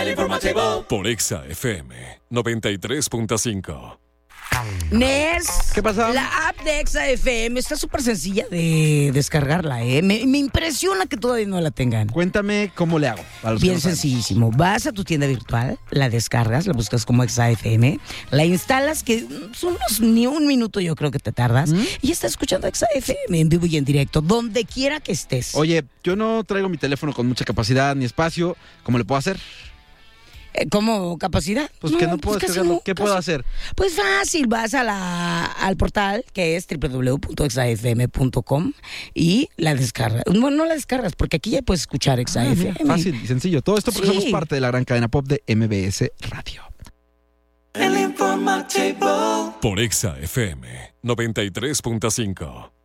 El informativo. Por Exa FM 93.5. Nes, ¿Qué pasa? La app de Exa FM está súper sencilla de descargarla, ¿eh? Me impresiona que todavía no la tengan. Cuéntame cómo le hago. Para los que Bien no saben. sencillísimo. Vas a tu tienda virtual, la descargas, la buscas como Exa FM, la instalas, que son ni un minuto yo creo que te tardas, y estás escuchando Exa FM en vivo y en directo, donde quiera que estés. Oye, yo no traigo mi teléfono con mucha capacidad ni espacio. ¿Cómo le puedo hacer? ¿Cómo capacidad? Pues que no puedo casi descargarlo. no, ¿Qué casi. puedo hacer? Pues fácil, vas al portal que es www.exafm.com y la descargas. Bueno, no la descargas porque aquí ya puedes escuchar Exa FM. Fácil y sencillo. Todo esto porque Sí. somos parte de la gran cadena pop de MBS Radio. El informativo. Por Exa FM 93.5.